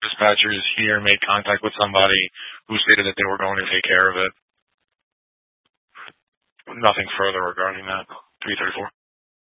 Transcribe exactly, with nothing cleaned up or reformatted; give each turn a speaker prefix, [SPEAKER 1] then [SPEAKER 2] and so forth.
[SPEAKER 1] dispatchers here made contact with somebody who stated that they were going to take care of it. Nothing further regarding that. three thirty-four.